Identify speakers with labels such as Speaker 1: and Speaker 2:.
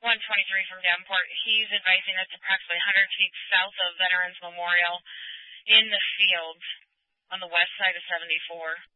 Speaker 1: 123 from Davenport. He's advising it's approximately 100 feet south of Veterans Memorial in the field on the west side of 74.